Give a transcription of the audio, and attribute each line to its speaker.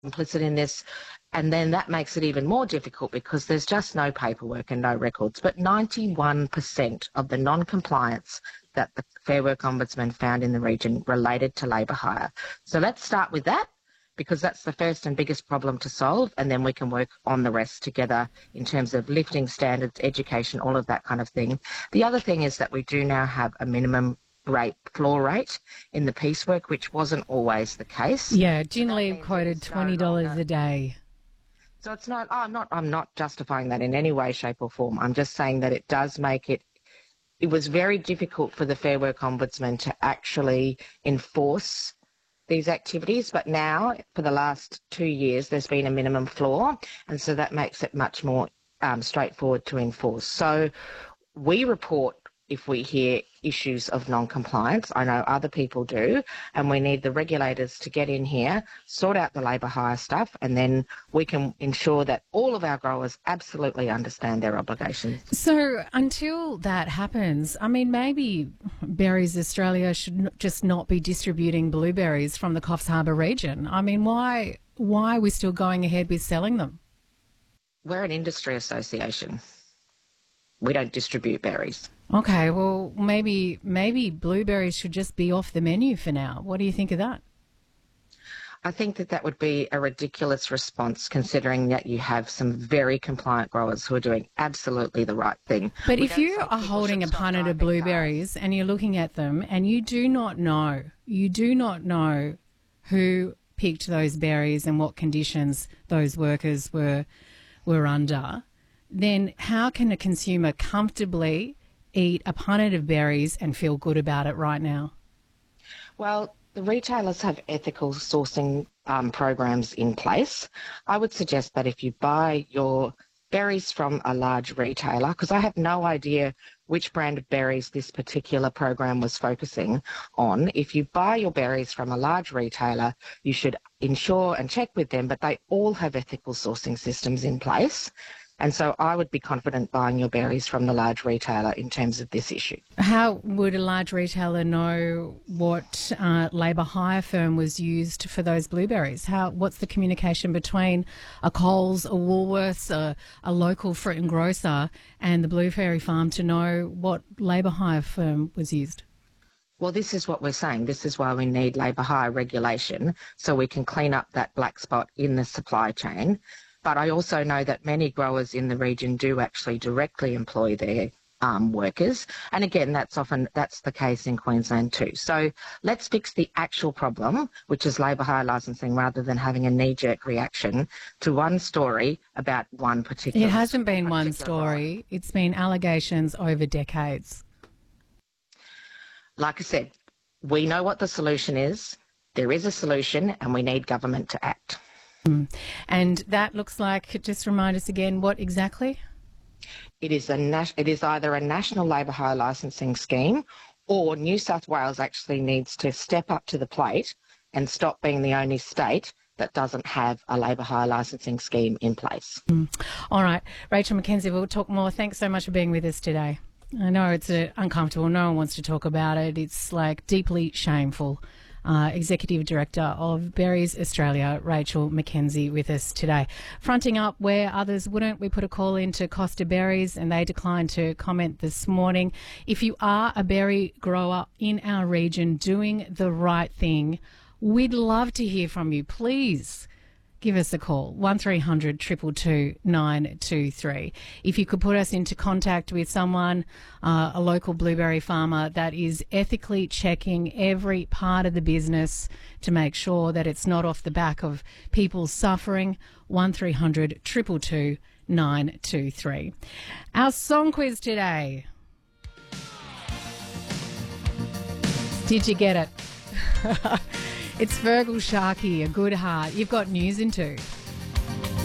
Speaker 1: implicit in this. And then that makes it even more difficult because there's just no paperwork and no records. But 91% of the non-compliance that the Fair Work Ombudsman found in the region related to labour hire. So let's start with that, because that's the first and biggest problem to solve, and then we can work on the rest together in terms of lifting standards, education, all of that kind of thing. The other thing is that we do now have a minimum rate, floor rate in the piecework, which wasn't always the case.
Speaker 2: Yeah, Ginleave quoted $20 a day.
Speaker 1: So it's not, I'm not justifying that in any way, shape or form. I'm just saying that it does make it was very difficult for the Fair Work Ombudsman to actually enforce these activities, but now for the last 2 years there's been a minimum floor, and so that makes it much more straightforward to enforce. So we report if we hear issues of non-compliance. I know other people do, and we need the regulators to get in here, sort out the labour hire stuff, and then we can ensure that all of our growers absolutely understand their obligations.
Speaker 2: So until that happens, I mean, maybe Berries Australia should just not be distributing blueberries from the Coffs Harbour region. I mean, why are we still going ahead with selling them?
Speaker 1: We're an industry association. We don't distribute berries.
Speaker 2: Okay, well, maybe blueberries should just be off the menu for now. What do you think of that?
Speaker 1: I think that would be a ridiculous response, considering that you have some very compliant growers who are doing absolutely the right thing.
Speaker 2: But if you are holding a punnet of blueberries and you're looking at them and you do not know who picked those berries and what conditions those workers were under, then how can a consumer comfortably eat a punnet of berries and feel good about it right now?
Speaker 1: Well, the retailers have ethical sourcing programs in place. I would suggest that if you buy your berries from a large retailer, because I have no idea which brand of berries this particular program was focusing on, if you buy your berries from a large retailer, you should ensure and check with them, but they all have ethical sourcing systems in place. And so I would be confident buying your berries from the large retailer in terms of this issue.
Speaker 2: How would a large retailer know what labour hire firm was used for those blueberries? What's the communication between a Coles, a Woolworths, a local fruit and grocer and the Blueberry Farm to know what labour hire firm was used?
Speaker 1: Well, this is what we're saying. This is why we need labour hire regulation, so we can clean up that black spot in the supply chain. But I also know that many growers in the region do actually directly employ their workers. And again, that's the case in Queensland too. So let's fix the actual problem, which is labour hire licensing, rather than having a knee-jerk reaction to one story about one particular.
Speaker 2: It hasn't been one story. It's been allegations over decades.
Speaker 1: Like I said, we know what the solution is. There is a solution, and we need government to act.
Speaker 2: And that looks like, just remind us again, what exactly?
Speaker 1: It is either a national labour hire licensing scheme, or New South Wales actually needs to step up to the plate and stop being the only state that doesn't have a labour hire licensing scheme in place.
Speaker 2: All right. Rachel McKenzie, we'll talk more. Thanks so much for being with us today. I know it's uncomfortable. No one wants to talk about it. It's like deeply shameful. Executive Director of Berries Australia, Rachel McKenzie, with us today. Fronting up where others wouldn't, we put a call into Costa Berries and they declined to comment this morning. If you are a berry grower in our region doing the right thing, we'd love to hear from you. Please give us a call, 1300 222 923. If you could put us into contact with someone, a local blueberry farmer that is ethically checking every part of the business to make sure that it's not off the back of people suffering, 1300 222 923. Our song quiz today. Did you get it? It's Virgil Sharkey, A Good Heart. You've got news in two.